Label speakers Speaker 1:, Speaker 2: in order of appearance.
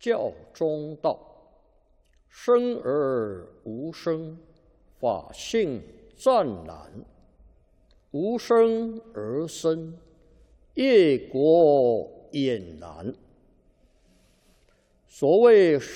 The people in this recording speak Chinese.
Speaker 1: 教中道，生而无生，法性湛然；无生而生，业果俨然。所谓